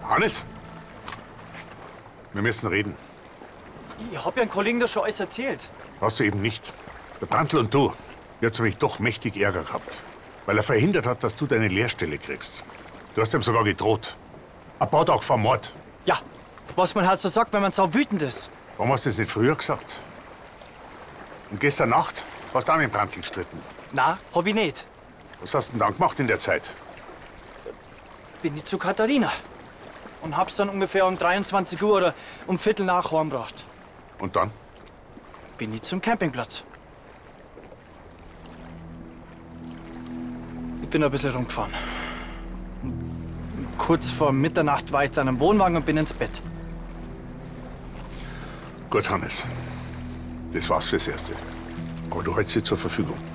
Hannes? Wir müssen reden. Ich hab ja einen Kollegen da schon alles erzählt. Hast du eben nicht. Der Brandl und du, ihr habt nämlich doch mächtig Ärger gehabt. Weil er verhindert hat, dass du deine Lehrstelle kriegst. Du hast ihm sogar gedroht. Ein paar Tage vor Mord. Ja, was man halt so sagt, wenn man so wütend ist. Warum hast du das nicht früher gesagt? Und gestern Nacht hast du auch mit dem Brandl gestritten. Na, hab ich nicht. Was hast du denn dann gemacht in der Zeit? Bin ich zu Katharina. Und hab's dann ungefähr um 23 Uhr oder um Viertel nach heimgebracht. Und dann? Bin ich zum Campingplatz. Ich bin ein bisschen rumgefahren. Kurz vor Mitternacht war ich dann im Wohnwagen und bin ins Bett. Gut, Hannes. Das war's fürs Erste. Aber du hältst sie zur Verfügung.